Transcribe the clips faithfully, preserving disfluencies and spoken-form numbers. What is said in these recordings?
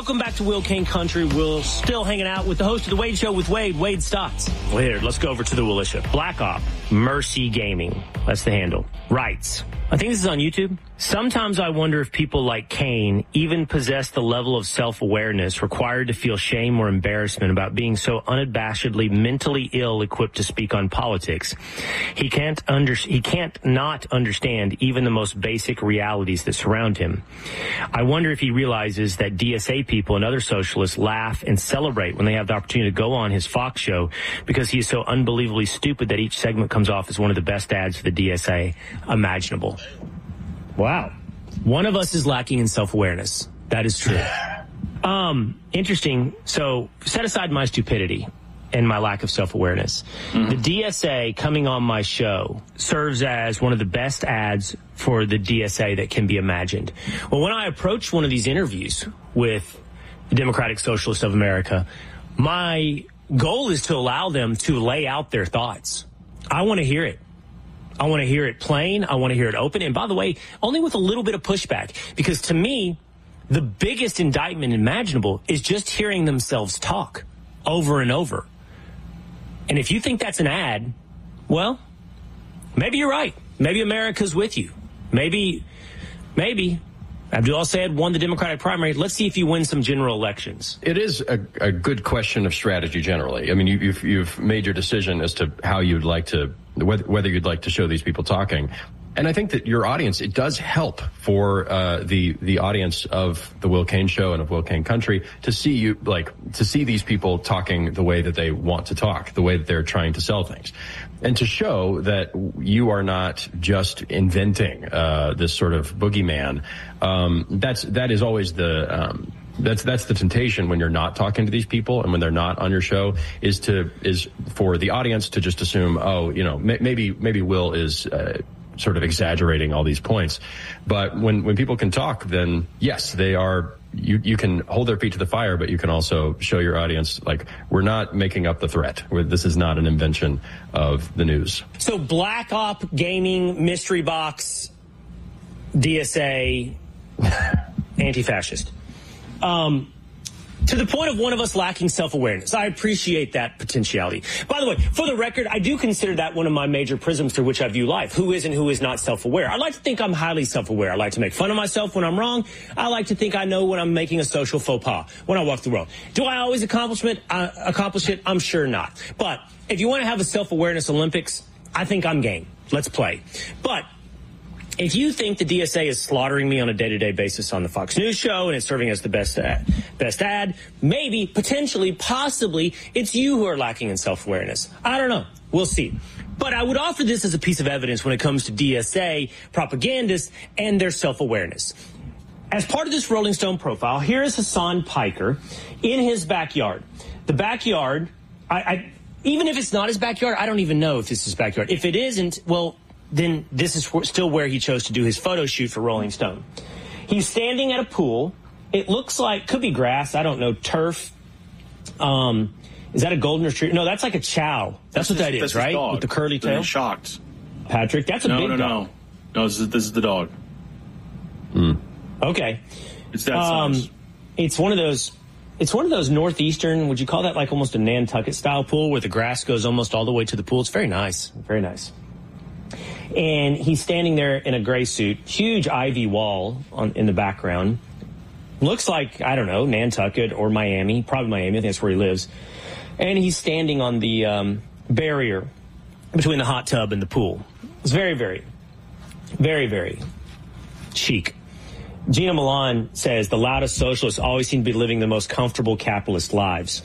Welcome back to Will Kane Country. We're still hanging out with the host of The Wade Show with Wade, Wade Stotts. Well, here, let's go over to the militia. Black Op, Mercy Gaming. That's the handle. Writes, I think this is on YouTube. Sometimes I wonder if people like Kane even possess the level of self-awareness required to feel shame or embarrassment about being so unabashedly mentally ill equipped to speak on politics. He can't under, he can't not understand even the most basic realities that surround him. I wonder if he realizes that D S A people and other socialists laugh and celebrate when they have the opportunity to go on his Fox show because he is so unbelievably stupid that each segment comes off as one of the best ads for the D S A imaginable. Wow. One of us is lacking in self-awareness. That is true. Um, interesting. So set aside my stupidity and my lack of self-awareness. Mm-hmm. The D S A coming on my show serves as one of the best ads for the D S A that can be imagined. Well, when I approach one of these interviews with the Democratic Socialists of America, my goal is to allow them to lay out their thoughts. I want to hear it. I want to hear it plain. I want to hear it open. And by the way, only with a little bit of pushback, because to me, the biggest indictment imaginable is just hearing themselves talk over and over. And if you think that's an ad, well, maybe you're right. Maybe America's with you. Maybe, maybe Abdul Sayed won the Democratic primary. Let's see if you win some general elections. It is a, a good question of strategy generally. I mean, you, you've, you've made your decision as to how you'd like to, whether, whether you'd like to show these people talking. And I think that your audience, it does help for uh, the the audience of the Will Kane Show and of Will Kane Country to see you, like, to see these people talking the way that they want to talk, the way that they're trying to sell things. And to show that you are not just inventing uh, this sort of boogeyman, um, that's that is always the um, that's that's the temptation when you're not talking to these people and when they're not on your show, is to is for the audience to just assume, oh, you know, may, maybe maybe Will is uh, sort of exaggerating all these points. But when when people can talk, then yes, they are. You, you can hold their feet to the fire, but you can also show your audience, like, we're not making up the threat. We're, this is not an invention of the news. So Black Op Gaming, Mystery Box, D S A, anti-fascist. Um, to the point of one of us lacking self-awareness. I appreciate that potentiality. By the way, for the record, I do consider that one of my major prisms through which I view life. Who is and who is not self-aware. I like to think I'm highly self-aware. I like to make fun of myself when I'm wrong. I like to think I know when I'm making a social faux pas when I walk the world. Do I always accomplish it? Uh, accomplish it? I'm sure not. But if you want to have a self-awareness Olympics, I think I'm game. Let's play. But if you think the D S A is slaughtering me on a day-to-day basis on the Fox News show and it's serving as the best ad, best ad, maybe, potentially, possibly, it's you who are lacking in self-awareness. I don't know. We'll see. But I would offer this as a piece of evidence when it comes to D S A propagandists and their self-awareness. As part of this Rolling Stone profile, here is Hasan Piker in his backyard. The backyard, I, I even if it's not his backyard, I don't even know if it's his backyard. If it isn't, well, then this is still where he chose to do his photo shoot for Rolling Stone. He's standing at a pool. It looks like, could be grass, I don't know, turf. Um, is that a golden retriever? No, that's like a chow. That's, that's what that his, is, right? Dog. With the curly tail? I'm shocked. Patrick, that's a no, big no, dog. No, no, no. This is, this is the dog. Mm. Okay. It's that um, size. It's one of those... It's one of those northeastern, would you call that like almost a Nantucket style pool where the grass goes almost all the way to the pool? It's very nice. Very nice. And he's standing there in a gray suit, huge ivy wall on, in the background. Looks like, I don't know, Nantucket or Miami, probably Miami. I think that's where he lives. And he's standing on the um, barrier between the hot tub and the pool. It's very, very, very, very chic. Gina Milan says the loudest socialists always seem to be living the most comfortable capitalist lives.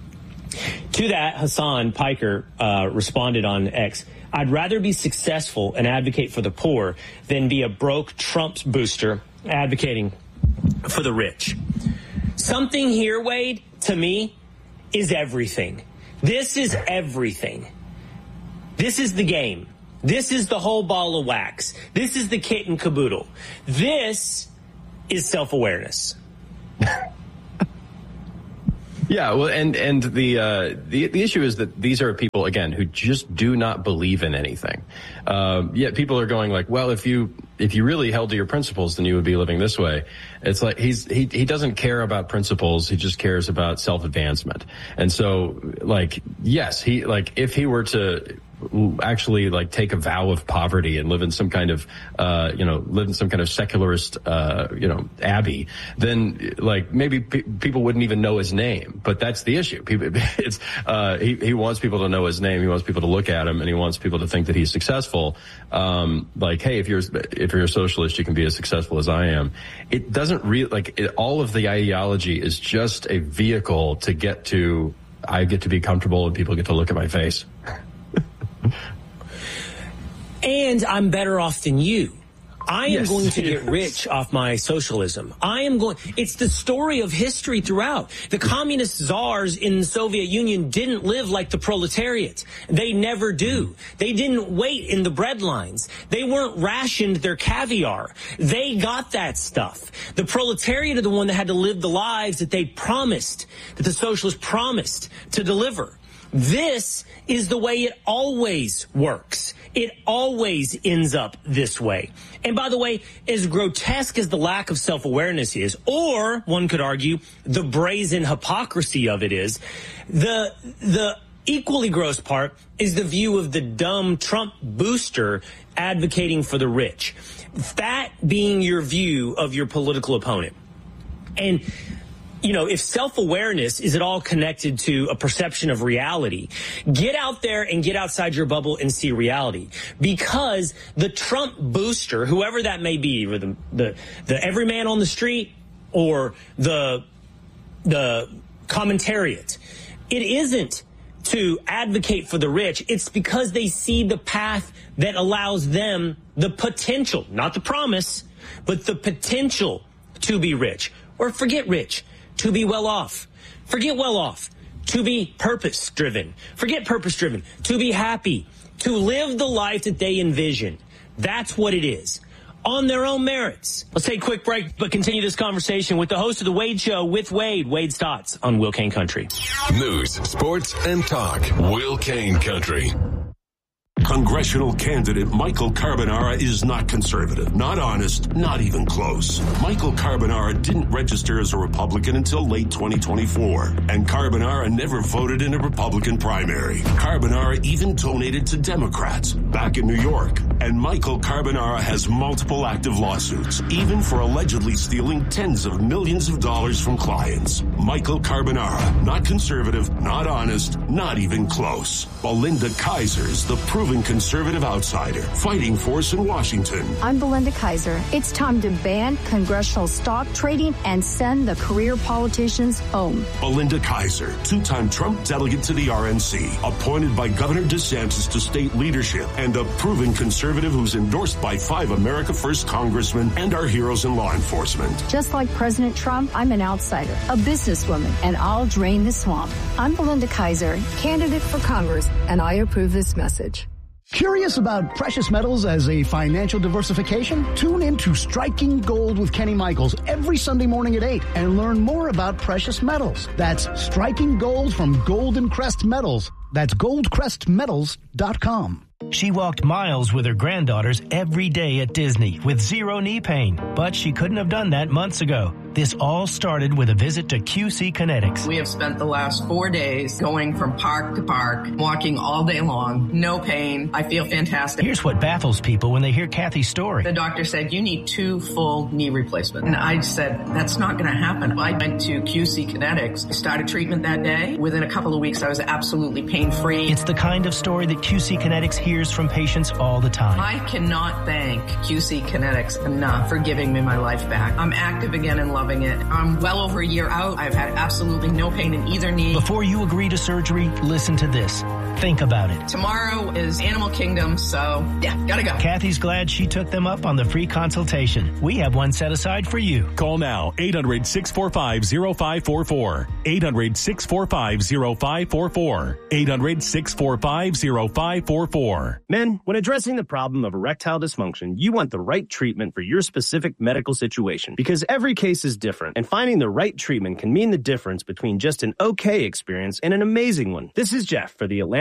To that, Hasan Piker uh, responded on X, I'd rather be successful and advocate for the poor than be a broke Trump booster advocating for the rich. Something here, Wade, to me, is everything. This is everything. This is the game. This is the whole ball of wax. This is the kit and caboodle. This is self-awareness. Yeah, well, and and the uh, the the issue is that these are people, again, who just do not believe in anything. Uh, yet people are going like, well, if you if you really held to your principles, then you would be living this way. It's like he's he he doesn't care about principles. He just cares about self-advancement. And so, like, yes, he like if he were to actually like take a vow of poverty and live in some kind of uh you know live in some kind of secularist uh you know abbey, then like maybe pe- people wouldn't even know his name. But that's the issue. People, it's uh he he wants people to know his name. He wants people to look at him, and he wants people to think that he's successful. Um like, hey, if you're if you're a socialist, you can be as successful as I am. It doesn't really like it, all of the ideology is just a vehicle to get to I get to be comfortable and people get to look at my face. And I'm better off than you. I am yes. going to get rich off my socialism. I am going, it's the story of history throughout. The communist czars in the Soviet Union didn't live like the proletariat. They never do. They didn't wait in the bread lines. They weren't rationed their caviar. They got that stuff. The proletariat are the one that had to live the lives that they promised, that the socialists promised to deliver. This is the way it always works. It always ends up this way. And by the way, as grotesque as the lack of self-awareness is, or one could argue the brazen hypocrisy of it is, the the equally gross part is the view of the dumb Trump booster advocating for the rich. That being your view of your political opponent. And you know, if self-awareness is at all connected to a perception of reality, get out there and get outside your bubble and see reality. Because the Trump booster, whoever that may be, or the the, the everyman on the street or the the commentariat, it isn't to advocate for the rich. It's because they see the path that allows them the potential, not the promise, but the potential to be rich. Or forget rich. To be well off. Forget well off. To be purpose driven. Forget purpose driven. To be happy. To live the life that they envision. That's what it is. On their own merits. Let's take a quick break, but continue this conversation with the host of The Wade Show with Wade, Wade Stotts on Will Kane Country. News, sports, and talk. Will Kane Country. Congressional candidate Michael Carbonara is not conservative, not honest, not even close. Michael Carbonara didn't register as a Republican until late twenty twenty-four, and Carbonara never voted in a Republican primary. Carbonara even donated to Democrats back in New York, and Michael Carbonara has multiple active lawsuits, even for allegedly stealing tens of millions of dollars from clients. Michael Carbonara, not conservative, not honest, not even close. Belinda Kaiser's the proven conservative outsider, fighting force in Washington. I'm Belinda Kaiser. It's time to ban congressional stock trading and send the career politicians home. Belinda Kaiser, two-time Trump delegate to the R N C, appointed by Governor DeSantis to state leadership, and a proven conservative who's endorsed by five America First congressmen and our heroes in law enforcement. Just like President Trump, I'm an outsider, a businesswoman, and I'll drain the swamp. I'm Belinda Kaiser, candidate for Congress, and I approve this message. Curious about precious metals as a financial diversification? Tune in to Striking Gold with Kenny Michaels every Sunday morning at eight and learn more about precious metals. That's Striking Gold from Golden Crest Metals. That's gold crest metals dot com. She walked miles with her granddaughters every day at Disney with zero knee pain, but she couldn't have done that months ago. This all started with a visit to Q C Kinetics. We have spent the last four days going from park to park, walking all day long, no pain. I feel fantastic. Here's what baffles people when they hear Kathy's story. The doctor said, you need two full knee replacements. And I said, that's not going to happen. I went to Q C Kinetics, started treatment that day. Within a couple of weeks, I was absolutely pain-free. It's the kind of story that Q C Kinetics hears from patients all the time. I cannot thank Q C Kinetics enough for giving me my life back. I'm active again and loving it. I'm well over a year out. I've had absolutely no pain in either knee. Before you agree to surgery, listen to this. Think about it. Tomorrow is Animal Kingdom, so yeah, gotta go. Kathy's glad she took them up on the free consultation. We have one set aside for you. Call now, eight hundred, six four five, zero five four four. eight hundred, six four five, zero five four four. eight hundred, six four five, zero five four four. Men, when addressing the problem of erectile dysfunction, you want the right treatment for your specific medical situation because every case is different, and finding the right treatment can mean the difference between just an okay experience and an amazing one. This is Jeff for the Atlantic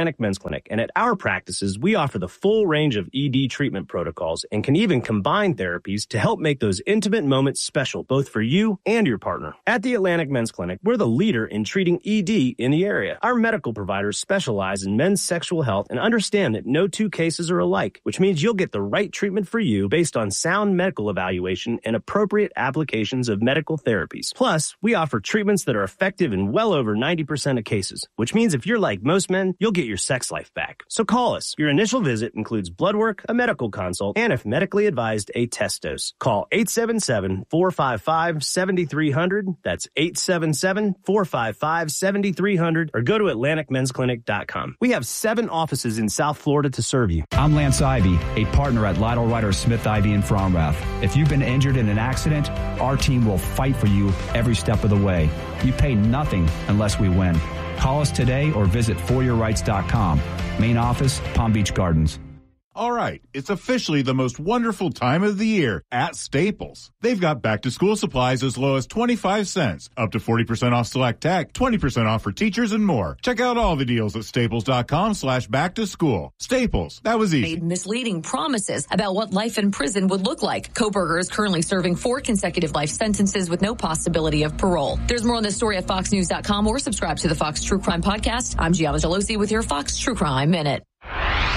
Atlantic Men's Clinic, and at our practices, we offer the full range of E D treatment protocols and can even combine therapies to help make those intimate moments special, both for you and your partner. At the Atlantic Men's Clinic, we're the leader in treating E D in the area. Our medical providers specialize in men's sexual health and understand that no two cases are alike, which means you'll get the right treatment for you based on sound medical evaluation and appropriate applications of medical therapies. Plus, we offer treatments that are effective in well over ninety percent of cases, which means if you're like most men, you'll get your sex life back. So call us. Your initial visit includes blood work, a medical consult, and if medically advised, a test dose. Call eight seven seven, four five five, seven three zero zero. That's eight seven seven, four five five, seven three zero zero, or go to atlantic men's clinic dot com. We have seven offices in South Florida to serve you. I'm Lance Ivy, a partner at Lytle Ryder Smith Ivy in Fromrath. If you've been injured in an accident, our team will fight for you every step of the way. You pay nothing unless we win. Call us today or visit for your rights dot com. Main office, Palm Beach Gardens. All right, it's officially the most wonderful time of the year at Staples. They've got back-to-school supplies as low as twenty-five cents, up to forty percent off select tech, twenty percent off for teachers, and more. Check out all the deals at staples.com slash back-to-school. Staples, that was easy. Made misleading promises about what life in prison would look like. Kohberger is currently serving four consecutive life sentences with no possibility of parole. There's more on this story at fox news dot com or subscribe to the Fox True Crime Podcast. I'm Gianna Gelosi with your Fox True Crime Minute.